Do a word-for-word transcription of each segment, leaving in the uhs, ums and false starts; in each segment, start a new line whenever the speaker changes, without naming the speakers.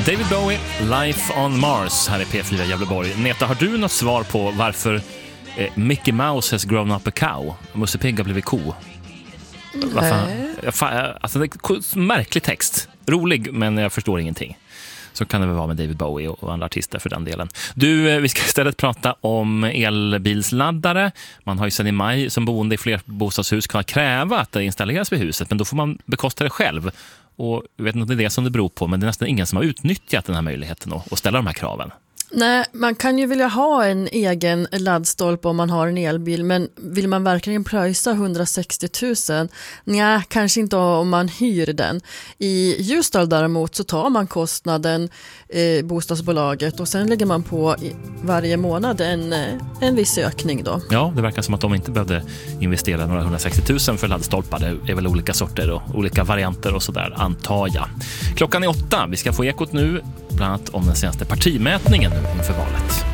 David Bowie, Life on Mars här i P fyra Gävleborg. Neta, har du något svar på varför eh, Mickey Mouse has grown up a cow? Musse Pigg har blivit ko. Varför? Alltså, det är en märklig text. Rolig, men jag förstår ingenting. Så kan det väl vara med David Bowie och andra artister för den delen. Du, vi ska istället prata om elbilsladdare. Man har ju sedan i maj som boende i fler bostadshus kunnat kräva att det installeras vid huset, men då får man bekosta det själv. Och jag vet inte om det är det som det beror på, men det är nästan ingen som har utnyttjat den här möjligheten att ställa de här kraven.
Nej, man kan ju vilja ha en egen laddstolpe om man har en elbil, men vill man verkligen pröjsa hundrasextio tusen? Nej, kanske inte om man hyr den. I Ljusdal däremot så tar man kostnaden, eh, bostadsbolaget, och sen lägger man på i varje månad en, en viss ökning då.
Ja, det verkar som att de inte behövde investera några hundrasextio tusen för laddstolpar. Det är väl olika sorter och olika varianter och sådär, antar jag. Klockan är åtta, vi ska få ekot nu, bland annat om den senaste partimätningen inför valet.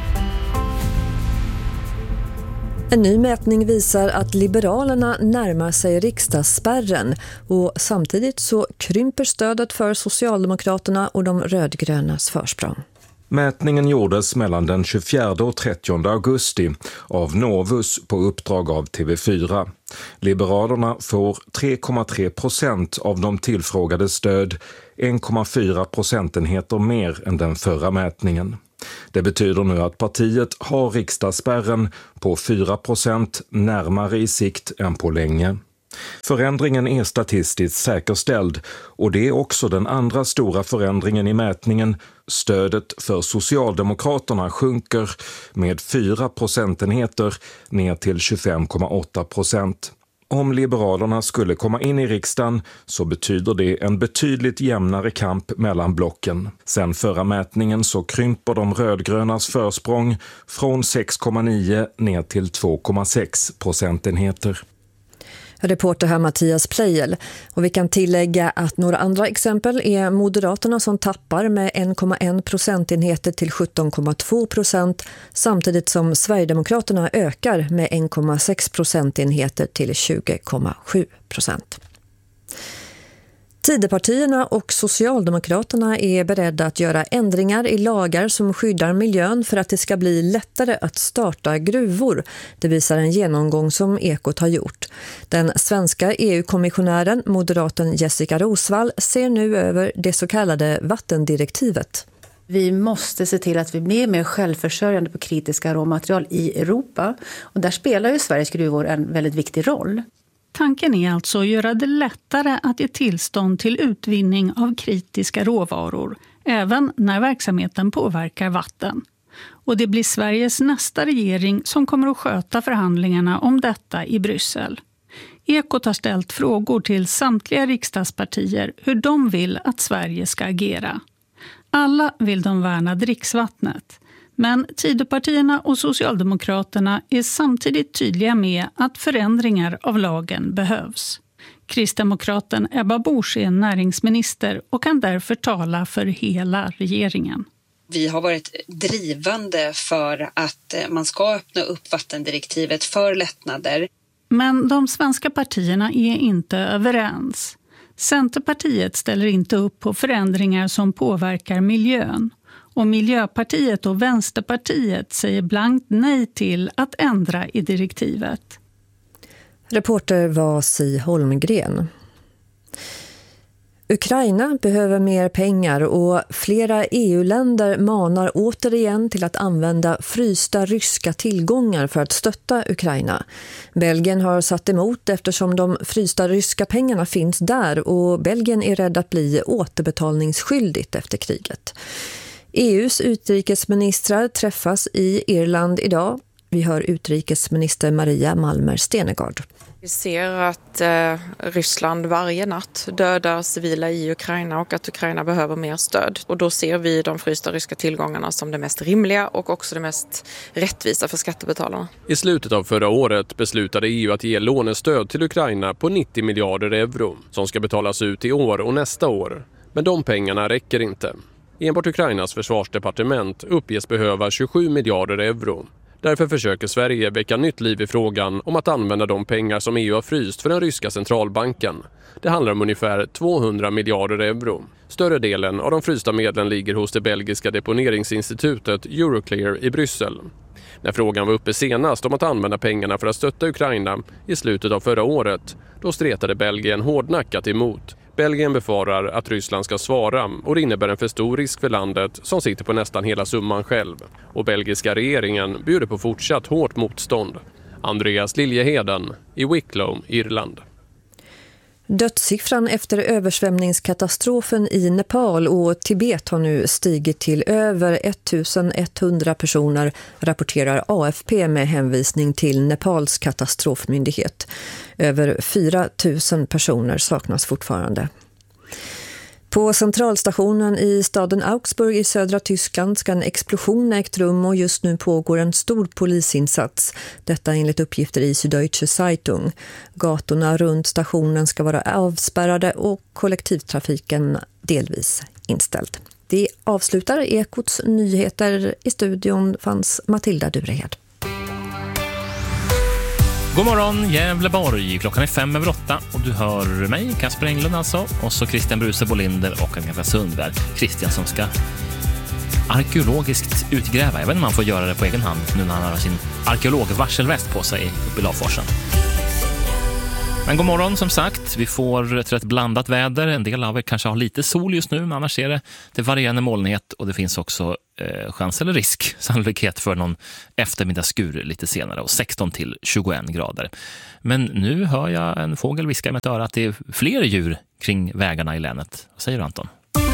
En ny mätning visar att Liberalerna närmar sig riksdagsspärren och samtidigt så krymper stödet för Socialdemokraterna och de rödgrönas försprång.
Mätningen gjordes mellan den tjugofjärde och trettionde augusti av Novus på uppdrag av T V fyra. Liberalerna får tre komma tre procent av de tillfrågade stöd, en komma fyra procentenheter mer än den förra mätningen. Det betyder nu att partiet har riksdagsspärren på fyra procent närmare i sikt än på länge. Förändringen är statistiskt säkerställd och det är också den andra stora förändringen i mätningen. Stödet för Socialdemokraterna sjunker med fyra procentenheter ner till tjugofem komma åtta procent. Om Liberalerna skulle komma in i riksdagen så betyder det en betydligt jämnare kamp mellan blocken. Sen förra mätningen så krymper de rödgrönas försprång från sex komma nio ner till två komma sex procentenheter.
Reporter här Mattias Plejel. Och vi kan tillägga att några andra exempel är Moderaterna som tappar med en komma en procentenheter till sjutton komma två procent samtidigt som Sverigedemokraterna ökar med en komma sex procentenheter till tjugo komma sju procent. Tidöpartierna och Socialdemokraterna är beredda att göra ändringar i lagar som skyddar miljön för att det ska bli lättare att starta gruvor. Det visar en genomgång som Ekot har gjort. Den svenska E U-kommissionären, moderaten Jessica Rosvall, ser nu över det så kallade vattendirektivet.
Vi måste se till att vi blir mer självförsörjande på kritiska råmaterial i Europa. Och där spelar ju Sveriges gruvor en väldigt viktig roll.
Tanken är alltså att göra det lättare att ge tillstånd till utvinning av kritiska råvaror, även när verksamheten påverkar vatten. Och det blir Sveriges nästa regering som kommer att sköta förhandlingarna om detta i Bryssel. Ekot har ställt frågor till samtliga riksdagspartier hur de vill att Sverige ska agera. Alla vill de värna dricksvattnet. Men Tidöpartierna och Socialdemokraterna är samtidigt tydliga med att förändringar av lagen behövs. Kristdemokraten Ebba Busch är näringsminister och kan därför tala för hela regeringen.
Vi har varit drivande för att man ska öppna upp vattendirektivet för lättnader.
Men de svenska partierna är inte överens. Centerpartiet ställer inte upp på förändringar som påverkar miljön. Och Miljöpartiet och Vänsterpartiet säger blankt nej till att ändra i direktivet.
Reporter var Si Holmgren. Ukraina behöver mer pengar och flera E U-länder manar återigen till att använda frysta ryska tillgångar för att stötta Ukraina. Belgien har satt emot eftersom de frysta ryska pengarna finns där och Belgien är rädd att bli återbetalningsskyldigt efter kriget. E U:s utrikesministrar träffas i Irland idag. Vi hör utrikesminister Maria Malmer Stenegård.
Vi ser att eh, Ryssland varje natt dödar civila i Ukraina och att Ukraina behöver mer stöd. Och då ser vi de frysta ryska tillgångarna som det mest rimliga och också det mest rättvisa för skattebetalarna.
I slutet av förra året beslutade E U att ge lånestöd till Ukraina på nittio miljarder euro som ska betalas ut i år och nästa år. Men de pengarna räcker inte. Enbart Ukrainas försvarsdepartement uppges behöva tjugosju miljarder euro. Därför försöker Sverige väcka nytt liv i frågan om att använda de pengar som E U har fryst för den ryska centralbanken. Det handlar om ungefär tvåhundra miljarder euro. Större delen av de frysta medlen ligger hos det belgiska deponeringsinstitutet Euroclear i Bryssel. När frågan var uppe senast om att använda pengarna för att stötta Ukraina i slutet av förra året, då stretade Belgien hårdnackat emot. Belgien befarar att Ryssland ska svara och det innebär en för stor risk för landet som sitter på nästan hela summan själv. Och belgiska regeringen bjuder på fortsatt hårt motstånd. Andreas Liljeheden i Wicklow, Irland.
Dödssiffran efter översvämningskatastrofen i Nepal och Tibet har nu stigit till över ettusenetthundra personer, rapporterar A F P med hänvisning till Nepals katastrofmyndighet. Över fyra tusen personer saknas fortfarande. På centralstationen i staden Augsburg i södra Tyskland ska en explosion ägt rum och just nu pågår en stor polisinsats. Detta enligt uppgifter i Süddeutsche Zeitung. Gatorna runt stationen ska vara avspärrade och kollektivtrafiken delvis inställd. Det avslutar Ekots nyheter. I studion fanns Matilda Durehed.
God morgon Gävleborg, klockan är fem över åtta och du hör mig, Kasper Englund alltså, och så Christian Bruse Bolinder och Agneta Sundberg. Christian som ska arkeologiskt utgräva, jag vet inte om man får göra det på egen hand nu när han har sin arkeologvarselväst på sig uppe i Lavforsen. Men god morgon som sagt, vi får ett rätt blandat väder, en del av er kanske har lite sol just nu men annars är det, det varierande molnighet och det finns också eh, chans eller risk, sannolikhet för någon eftermiddagsskur lite senare och sexton till tjugoen grader. Men nu hör jag en fågel viska med ett öra att det är fler djur kring vägarna i länet. Vad säger du Anton?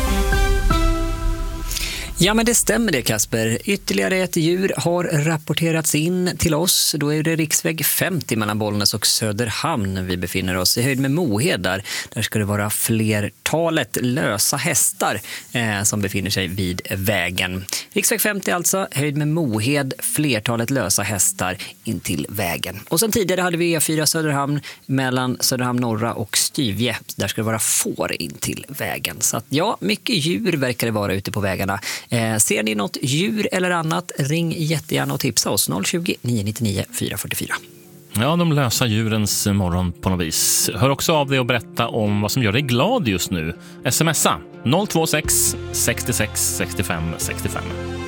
Ja, men det stämmer det, Kasper. Ytterligare ett djur har rapporterats in till oss. Då är det riksväg femtio mellan Bollnäs och Söderhamn. Vi befinner oss i höjd med Mohed där. Där ska det vara flertalet lösa hästar eh, som befinner sig vid vägen. Riksväg femtio alltså, höjd med Mohed, flertalet lösa hästar in till vägen. Och sen tidigare hade vi E fyra Söderhamn mellan Söderhamn norra och Styvje. Där ska det vara får in till vägen. Så att ja, mycket djur verkar det vara ute på vägarna. Eh, ser ni något djur eller annat, ring jättegärna och tipsa oss noll tjugo, nio nittio nio, fyra fyra fyra.
Ja, de lösa djurens morgon på något vis. Hör också av dig och berätta om vad som gör dig glad just nu. Smsa noll två sex, sex sex, sex fem sex fem.